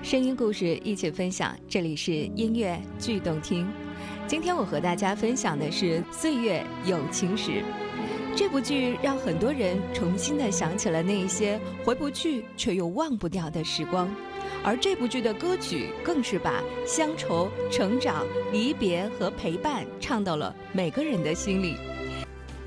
声音故事一起分享，这里是音乐剧动听。今天我和大家分享的是《岁月有情时》。这部剧让很多人重新地想起了那一些回不去却又忘不掉的时光，而这部剧的歌曲更是把乡愁、成长、离别和陪伴唱到了每个人的心里。